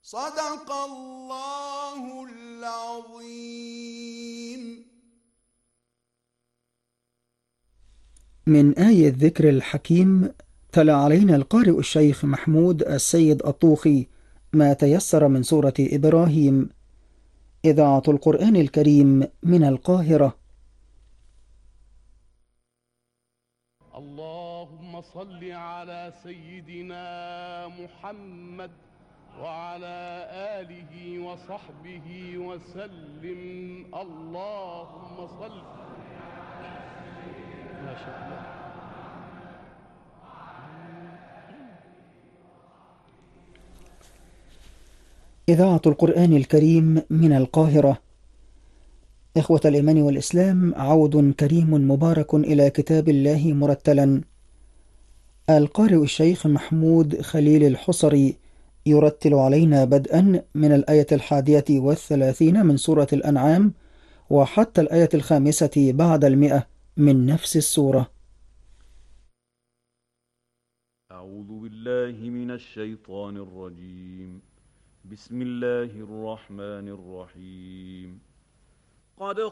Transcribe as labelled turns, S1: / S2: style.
S1: صدق الله العظيم.
S2: من آية الذكر الحكيم. تلا علينا القارئ الشيخ محمود السيد الطوخي ما تيسر من سورة إبراهيم. إذاعة القرآن الكريم من القاهرة.
S3: اللهم صل على سيدنا محمد وعلى آله وصحبه وسلم. اللهم صل. ما شاء الله.
S2: إذاعة القرآن الكريم من القاهرة. إخوة الإيمان والإسلام، عود كريم مبارك إلى كتاب الله مرتلا. القارئ الشيخ محمود خليل الحصري يرتل علينا بدءا من الآية 31 من سورة الأنعام وحتى الآية 5 بعد 100 من نفس السورة.
S4: أعوذ بالله من الشيطان الرجيم. بسم الله الرحمن الرحيم. قد